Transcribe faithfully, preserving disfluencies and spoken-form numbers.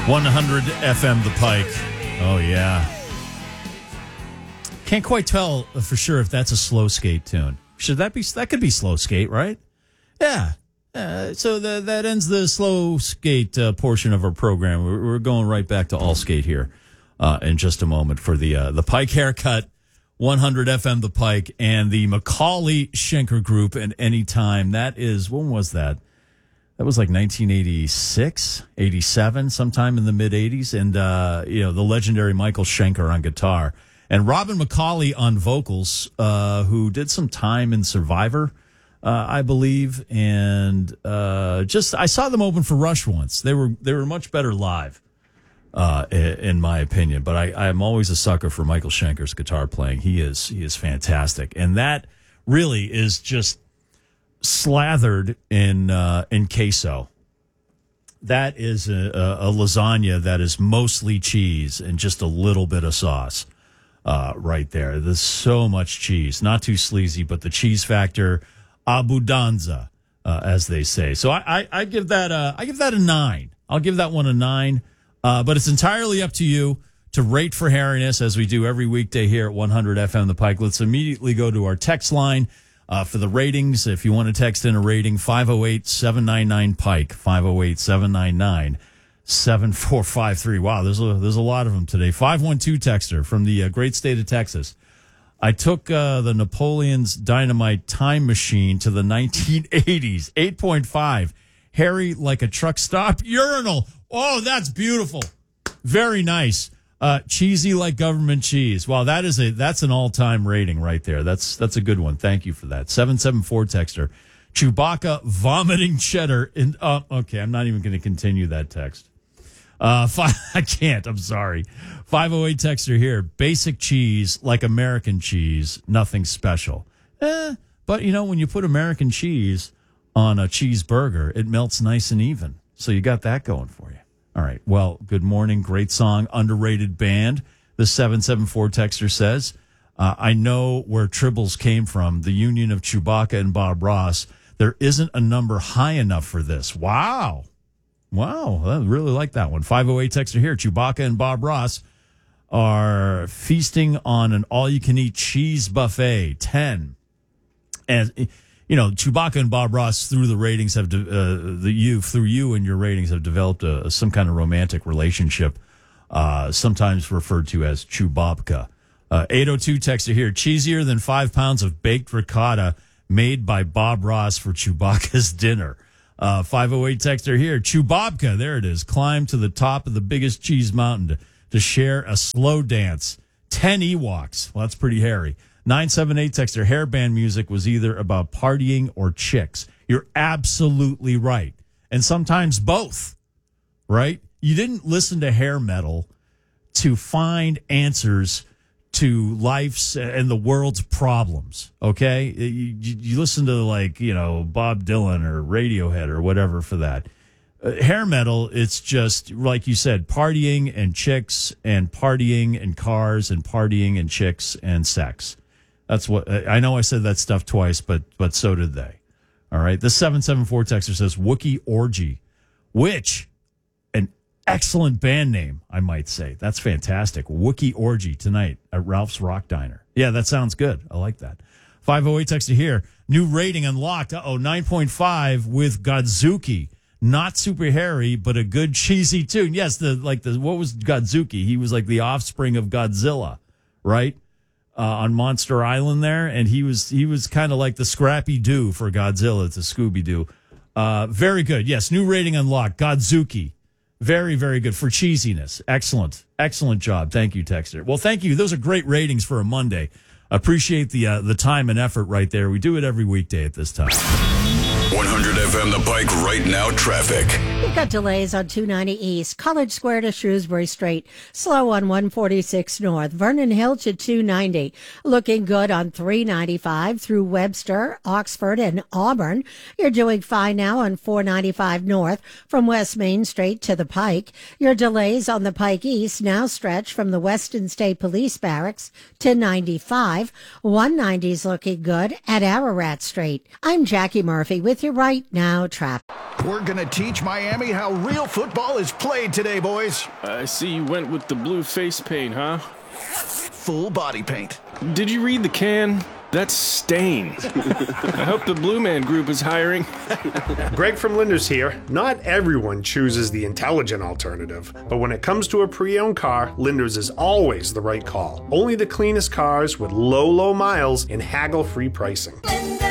one hundred F M The Pike. Oh, yeah. Can't quite tell for sure if that's a slow skate tune. Should that be? That could be slow skate, right? Yeah. Uh, so the, that ends the slow skate uh, portion of our program. We're, we're going right back to all skate here uh, in just a moment for the uh, the Pike Haircut, one hundred F M The Pike, and the Macaulay Schenker Group. And Anytime. That is, when was that? That was like nineteen eighty-six, eighty-seven, sometime in the mid-eighties. And, uh, you know, the legendary Michael Schenker on guitar. And Robin McAuley on vocals, uh, who did some time in Survivor, uh, I believe. And uh, just, I saw them open for Rush once. They were they were much better live, uh, in my opinion. But I, I'm always a sucker for Michael Schenker's guitar playing. He is he is fantastic. And that really is just slathered in uh, in queso. That is a, a, a lasagna that is mostly cheese and just a little bit of sauce uh, right there. There's so much cheese. Not too sleazy, but the cheese factor, abundanza, uh, as they say. So I, I, I give that a, I give that a nine. I'll give that one a nine. Uh, but it's entirely up to you to rate for hairiness, as we do every weekday here at one hundred F M The Pike. Let's immediately go to our text line. Uh, for the ratings, if you want to text in a rating, five oh eight, seven nine nine, Pike, five oh eight, seven nine nine, seven four five three. Wow, there's a, there's a lot of them today. five one two texter from the uh, great state of Texas. I took uh, the Napoleon's Dynamite time machine to the nineteen eighties. eight point five. Hairy like a truck stop urinal. Oh, that's beautiful. Very nice. Uh, cheesy like government cheese. Wow, that is a that's an all-time rating right there. That's that's a good one. Thank you for that. seven seven four texter. Chewbacca vomiting cheddar. In, uh, okay, I'm not even going to continue that text. Uh, five, I can't. I'm sorry. five oh eight texter here. Basic cheese like American cheese. Nothing special. Eh, but, you know, when you put American cheese on a cheeseburger, it melts nice and even. So you got that going for you. All right. Well, good morning. Great song. Underrated band. The seven seven four texter says, uh, I know where Tribbles came from. The union of Chewbacca and Bob Ross. There isn't a number high enough for this. Wow. Wow. I really like that one. five oh eight texter here. Chewbacca and Bob Ross are feasting on an all-you-can-eat cheese buffet. ten. And you know, Chewbacca and Bob Ross through the ratings have, de- uh, the you through you and your ratings have developed a, some kind of romantic relationship, uh, sometimes referred to as Chewbacca. Uh, eight oh two texter here, cheesier than five pounds of baked ricotta made by Bob Ross for Chewbacca's dinner. Uh, five oh eight texter here, Chewbacca, there it is, climbed to the top of the biggest cheese mountain to, to share a slow dance. ten Ewoks. Well, that's pretty hairy. nine seven eight texter, hair band music was either about partying or chicks. You're absolutely right. And sometimes both, right? You didn't listen to hair metal to find answers to life's and the world's problems, okay? You, you, you listen to, like, you know, Bob Dylan or Radiohead or whatever for that. Uh, hair metal, it's just, like you said, partying and chicks and partying and cars and partying and chicks and sex. That's what I know. I said that stuff twice, but but so did they. All right. The seven seven four texter says Wookiee Orgy, which an excellent band name, I might say. That's fantastic. Wookiee Orgy tonight at Ralph's Rock Diner. Yeah, that sounds good. I like that. five oh eight texter here. New rating unlocked. Uh oh, nine point five with Godzuki. Not super hairy, but a good cheesy tune. Yes, the like the what was Godzuki? He was like the offspring of Godzilla, right? Uh, on Monster Island there, and he was he was kind of like the Scrappy Doo for Godzilla to Scooby Doo. Uh, very good. Yes, new rating unlocked. Godzuki. Very, very good for cheesiness. Excellent. Excellent job. Thank you, Texter. Well, thank you. Those are great ratings for a Monday. Appreciate the uh, the time and effort right there. We do it every weekday at this time. one hundred F M The Pike right now traffic. We've got delays on two ninety East, College Square to Shrewsbury Street, slow on one forty-six North, Vernon Hill to two ninety, looking good on three ninety-five through Webster, Oxford, and Auburn. You're doing fine now on four ninety-five North from West Main Street to the Pike. Your delays on the Pike East now stretch from the Weston State Police Barracks to ninety-five. one ninety's looking good at Ararat Street. I'm Jackie Murphy with with your Right Now Traffic. We're going to teach Miami how real football is played today, boys. I see you went with the blue face paint, huh? Full body paint. Did you read the can? That's Stain. I hope the Blue Man Group is hiring. Greg from Linders here. Not everyone chooses the intelligent alternative, but when it comes to a pre-owned car, Linders is always the right call. Only the cleanest cars with low, low miles and haggle-free pricing. Linders.